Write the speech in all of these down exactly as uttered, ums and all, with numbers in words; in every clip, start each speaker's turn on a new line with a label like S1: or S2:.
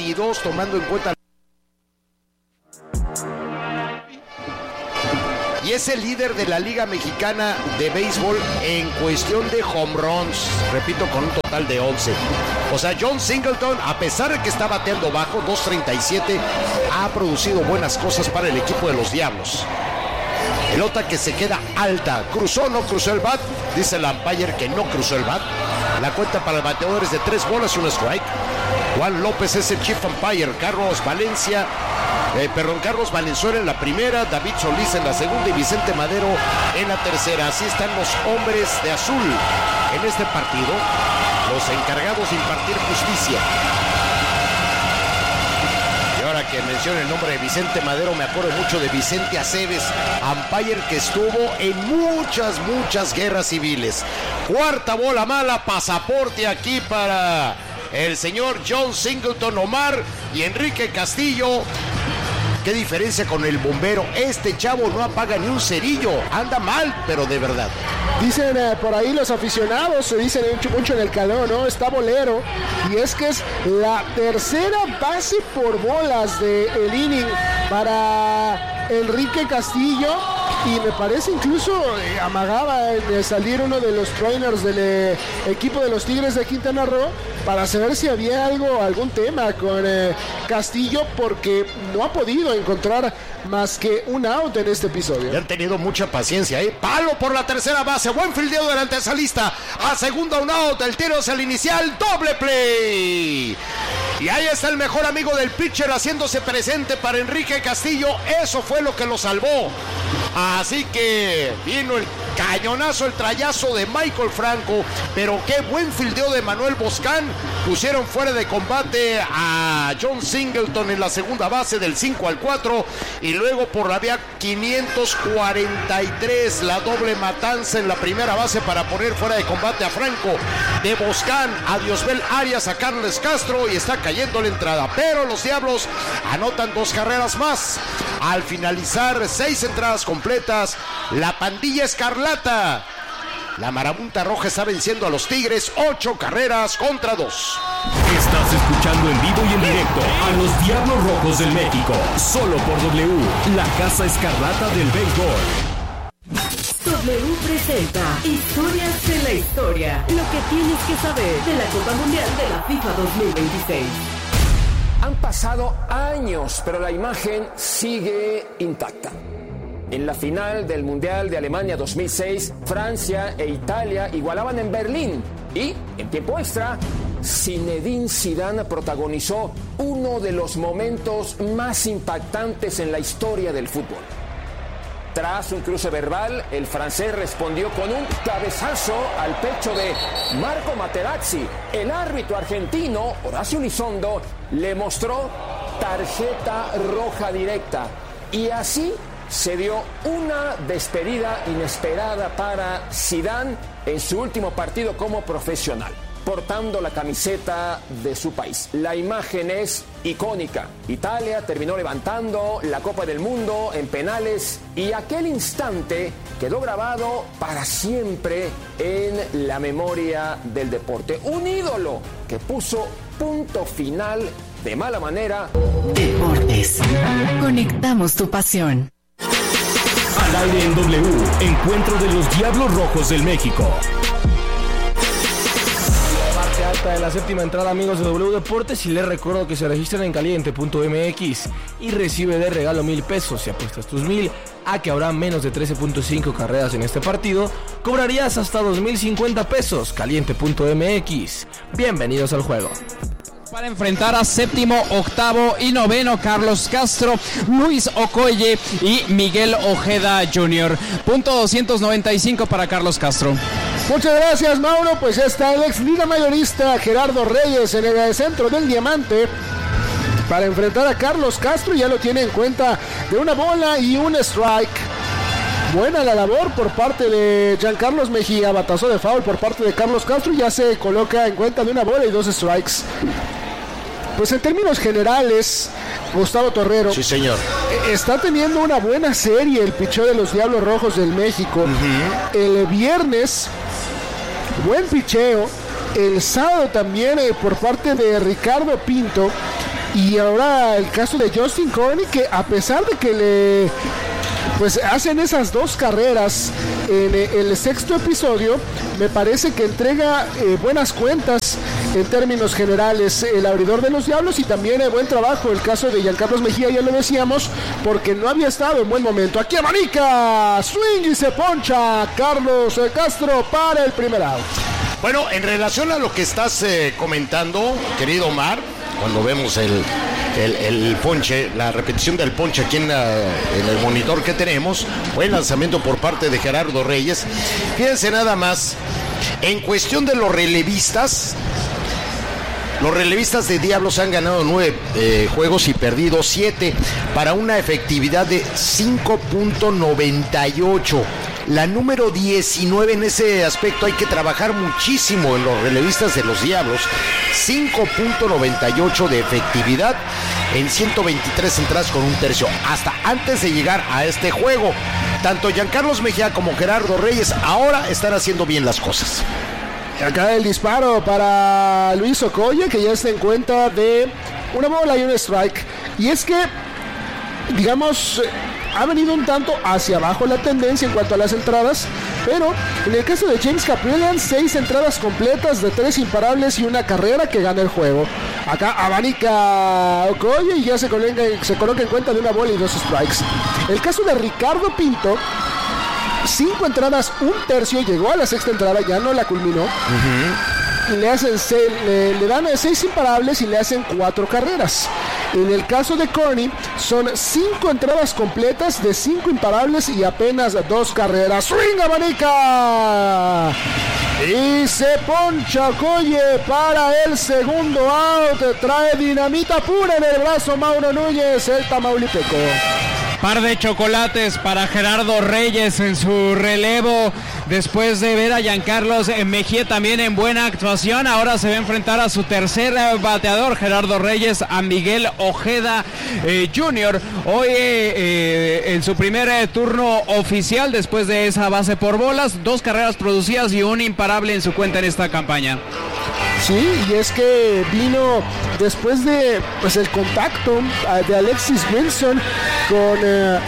S1: veintidós, tomando en cuenta. Y es el líder de la Liga Mexicana de Béisbol en cuestión de home runs, repito, con un total de once. O sea, John Singleton, a pesar de que está bateando bajo, dos treinta y siete, ha producido buenas cosas para el equipo de los Diablos. Pelota que se queda alta. ¿Cruzó o no cruzó el bat? Dice el umpire que no cruzó el bat. La cuenta para el bateador es de tres bolas y un strike. Juan López es el chief umpire. Carlos Valencia, eh, perdón, Carlos Valenzuela en la primera, David Solís en la segunda y Vicente Madero en la tercera. Así están los hombres de azul en este partido, los encargados de impartir justicia. Y ahora que menciono el nombre de Vicente Madero, me acuerdo mucho de Vicente Aceves, umpire que estuvo en muchas, muchas guerras civiles. Cuarta bola mala, pasaporte aquí para el señor John Singleton. Omar y Enrique Castillo. Qué diferencia con el bombero. Este chavo no apaga ni un cerillo. Anda mal, pero de verdad.
S2: Dicen eh, por ahí los aficionados, se dicen mucho, mucho en el calor, ¿no? Está bolero. Y es que es la tercera base por bolas del inning para Enrique Castillo. Y me parece incluso eh, amagaba de salir uno de los trainers del eh, equipo de los Tigres de Quintana Roo para saber si había algo, algún tema con eh, Castillo, porque no ha podido encontrar más que un out en este episodio.
S1: Y han tenido mucha paciencia, ¿eh? Palo por la tercera base, buen fildeo delante de esa lista. A segunda un out, el tiro es el inicial, doble play. Y ahí está el mejor amigo del pitcher haciéndose presente para Enrique Castillo. Eso fue lo que lo salvó. Así que vino el cañonazo, el trayazo de Michael Franco, pero qué buen fildeo de Manuel Boscán. Pusieron fuera de combate a John Singleton en la segunda base del cinco al cuatro, y luego por la vía quinientos cuarenta y tres la doble matanza en la primera base para poner fuera de combate a Franco. De Boscán a Diosbel Arias, a Carles Castro, y está cayendo la entrada, pero los Diablos anotan dos carreras más. Al finalizar seis entradas completas, la pandilla escarlata, la marabunta roja, está venciendo a los Tigres ocho carreras contra dos.
S3: Estás escuchando en vivo y en directo a los Diablos Rojos del México, solo por W, la casa escarlata del béisbol.
S4: W presenta Historias de la Historia, lo que tienes que saber de la Copa Mundial de la FIFA dos mil veintiséis.
S5: Han pasado años, pero la imagen sigue intacta. En la final del Mundial de Alemania dos mil seis, Francia e Italia igualaban en Berlín. Y, en tiempo extra, Zinedine Zidane protagonizó uno de los momentos más impactantes en la historia del fútbol. Tras un cruce verbal, el francés respondió con un cabezazo al pecho de Marco Materazzi. El árbitro argentino, Horacio Elizondo, le mostró tarjeta roja directa. Y así se dio una despedida inesperada para Zidane en su último partido como profesional, portando la camiseta de su país. La imagen es icónica. Italia terminó levantando la Copa del Mundo en penales y aquel instante quedó grabado para siempre en la memoria del deporte. Un ídolo que puso punto final de mala manera.
S4: Deportes. Conectamos tu pasión.
S3: Al aire en W, encuentro de los Diablos Rojos del México.
S2: Parte alta de la séptima entrada, amigos de W Deportes, y les recuerdo que se registran en caliente punto m x y recibe de regalo mil pesos. Si apuestas tus mil a que habrá menos de trece punto cinco carreras en este partido, cobrarías hasta dos mil cincuenta pesos. caliente punto m x. Bienvenidos al juego.
S6: Para enfrentar a séptimo, octavo y noveno, Carlos Castro, Luis Okoye y Miguel Ojeda junior Punto doscientos noventa y cinco para Carlos Castro.
S2: Muchas gracias, Mauro. Pues ya está el ex liga mayorista Gerardo Reyes en el centro del diamante para enfrentar a Carlos Castro. Ya lo tiene en cuenta de una bola y un strike. Buena la labor por parte de Giancarlos Mejía. Batazo de foul por parte de Carlos Castro. Ya se coloca en cuenta de una bola y dos strikes. Pues en términos generales, Gustavo Torrero,
S1: sí, señor,
S2: está teniendo una buena serie el picheo de los Diablos Rojos del México. Uh-huh. El viernes, buen picheo. El sábado también eh, por parte de Ricardo Pinto. Y ahora el caso de Justin Corney, que a pesar de que le pues hacen esas dos carreras en el sexto episodio, me parece que entrega eh, buenas cuentas en términos generales el abridor de los Diablos, y también eh, buen trabajo el caso de Giancarlos Mejía, ya lo decíamos, porque no había estado en buen momento. Aquí abanica, swing y se poncha Carlos Castro para el primer out.
S1: Bueno, en relación a lo que estás eh, comentando, querido Omar, cuando vemos el, el, el ponche, la repetición del ponche aquí en, la, en el monitor que tenemos, buen lanzamiento por parte de Gerardo Reyes. Fíjense nada más, en cuestión de los relevistas, los relevistas de Diablos han ganado nueve eh, juegos y perdido siete para una efectividad de cinco punto noventa y ocho. La número diecinueve en ese aspecto, hay que trabajar muchísimo en los relevistas de los Diablos. cinco punto noventa y ocho de efectividad en ciento veintitrés entradas con un tercio, hasta antes de llegar a este juego. Tanto Giancarlos Mejía como Gerardo Reyes ahora están haciendo bien las cosas.
S2: Acá el disparo para Luis Okoye, que ya está en cuenta de una bola y un strike. Y es que, digamos, ha venido un tanto hacia abajo la tendencia en cuanto a las entradas, pero en el caso de James Kaprielian, seis entradas completas de tres imparables y una carrera que gana el juego. Acá abanica Okoye y ya se coloca, se coloca en cuenta de una bola y dos strikes. El caso de Ricardo Pinto, cinco entradas, un tercio, llegó a la sexta entrada, ya no la culminó. Uh-huh. Le, hacen se, le, le dan seis imparables y le hacen cuatro carreras. En el caso de Corney, son cinco entradas completas de cinco imparables y apenas dos carreras. ¡Swing, abanica! Y se poncha Okoye para el segundo out. Trae dinamita pura en el brazo Mauro Núñez, el tamaulipeco.
S6: Par de chocolates para Gerardo Reyes en su relevo, después de ver a Giancarlos Mejía también en buena actuación. Ahora se va a enfrentar a su tercer bateador, Gerardo Reyes, a Miguel Ojeda eh, junior Hoy eh, eh, en su primer eh, turno oficial, después de esa base por bolas, dos carreras producidas y un imparable en su cuenta en esta campaña.
S2: Sí, y es que vino después de pues el contacto de Alexis Wilson con eh,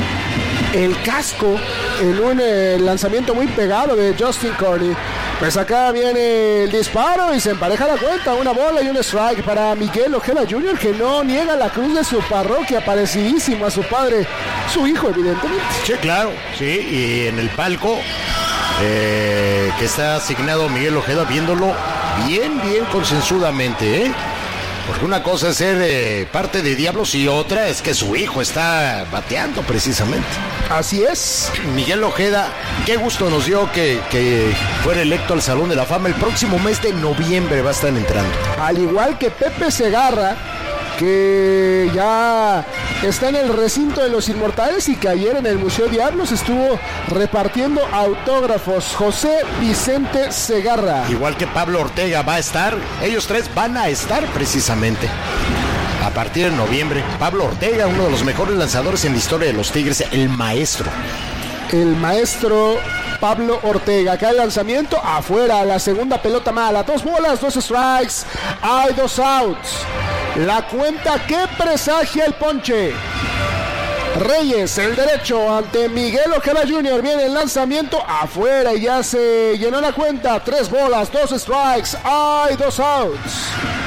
S2: el casco en un eh, lanzamiento muy pegado de Justin Corney. Pues acá viene el disparo y se empareja la cuenta, una bola y un strike para Miguel Ojeda junior, que no niega la cruz de su parroquia, parecidísimo a su padre, su hijo evidentemente.
S1: Sí, claro, sí, y en el palco eh, que está asignado Miguel Ojeda, viéndolo bien, bien concienzudamente, ¿eh? Porque una cosa es ser eh, parte de Diablos y otra es que su hijo está bateando precisamente.
S2: Así es.
S1: Miguel Ojeda, qué gusto nos dio que, que fuera electo al Salón de la Fama. El próximo mes de noviembre va a estar entrando.
S2: Al igual que Pepe Segarra, que ya está en el recinto de los Inmortales y que ayer en el Museo Diablos estuvo repartiendo autógrafos. José Vicente Segarra.
S1: Igual que Pablo Ortega va a estar, ellos tres van a estar precisamente a partir de noviembre. Pablo Ortega, uno de los mejores lanzadores en la historia de los Tigres, el maestro.
S2: El maestro Pablo Ortega. Acá el lanzamiento afuera, la segunda pelota mala, dos bolas, dos strikes, hay dos outs. La cuenta que presagia el ponche. Reyes, el derecho ante Miguel Ojeda junior Viene el lanzamiento afuera y ya se llenó la cuenta. Tres bolas, dos strikes, hay dos outs.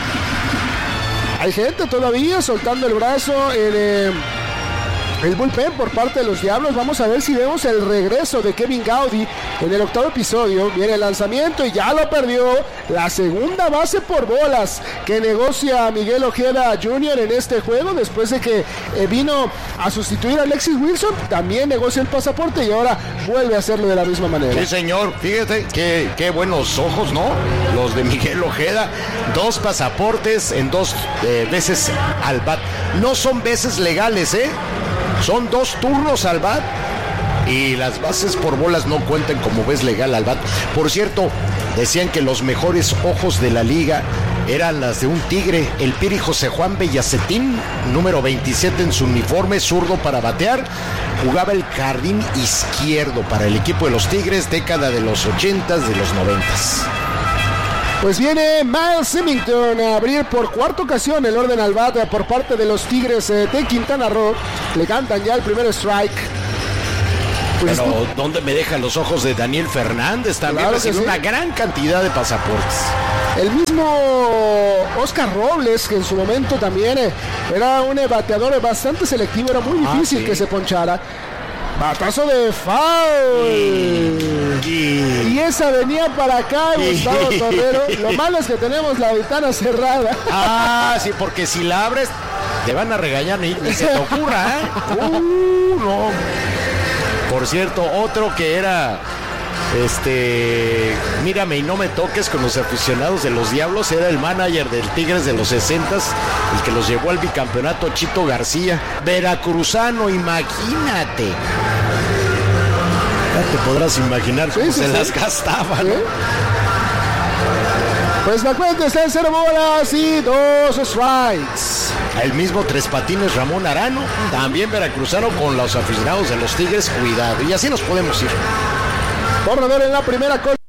S2: Hay gente todavía soltando el brazo en eh, el bullpen por parte de los Diablos. Vamos a ver si vemos el regreso de Kevin Gaudy en el octavo episodio. Viene el lanzamiento y ya lo perdió. La segunda base por bolas que negocia Miguel Ojeda junior en este juego, después de que eh, vino a sustituir a Alexis Wilson. También negocia el pasaporte y ahora vuelve a hacerlo de la misma manera.
S1: Sí, señor, fíjate qué, qué buenos ojos, ¿no? Los de Miguel Ojeda. Dos pasaportes en dos eh, veces al bat. No son veces legales, ¿eh? Son dos turnos al bat y las bases por bolas no cuentan como vez legal al bat. Por cierto, decían que los mejores ojos de la liga eran las de un tigre, el Piri José Juan Bellacetín, número veintisiete en su uniforme, zurdo para batear. Jugaba el jardín izquierdo para el equipo de los Tigres, década de los ochentas, de los noventas.
S2: Pues viene Miles Symington a abrir por cuarta ocasión el orden al bate por parte de los Tigres de Quintana Roo. Le cantan ya el primer strike.
S1: Pues Pero esto... ¿dónde me dejan los ojos de Daniel Fernández? También claro recibió sí. una gran cantidad de pasaportes.
S2: El mismo Oscar Robles, que en su momento también eh, era un bateador bastante selectivo, era muy difícil ah, sí. que se ponchara. Batazo de foul. Y, y... y esa venía para acá, Gustavo Torrero. Lo malo es que tenemos la ventana cerrada.
S1: Ah, sí, porque si la abres, te van a regañar, ni, ni se te ocurra, ¿eh? Uh, no. Por cierto, otro que era... Este, mírame y no me toques con los aficionados de los Diablos, era el manager del Tigres de los sesentas, el que los llevó al bicampeonato, Chito García, veracruzano, imagínate. Ya te podrás imaginar cómo sí, sí, se sí. las gastaba, ¿no? ¿Sí?
S2: Pues la cuenta está en cero bolas y dos strikes.
S1: El mismo Tres Patines Ramón Arano, también veracruzano con los aficionados de los Tigres, cuidado, y así nos podemos ir.
S2: Corredor en la primera cola.